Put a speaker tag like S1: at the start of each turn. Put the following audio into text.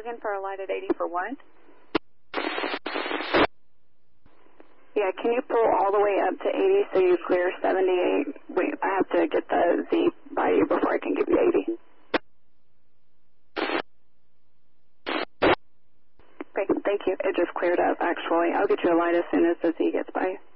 S1: looking for a light at 80 for what? Yeah, can you pull all the way up to 80 so you clear 78? Wait, I have to get the Z by you before I can give you 80. Okay, thank you. It just cleared up, actually. I'll get you a light as soon as the Z gets by you.